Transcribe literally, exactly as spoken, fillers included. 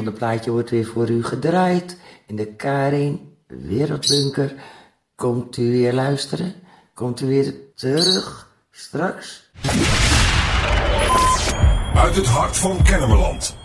volgende plaatje wordt weer voor u gedraaid in de Karin Wereldbunker. Komt u weer luisteren? Komt u weer terug straks? Uit het hart van Kennemerland.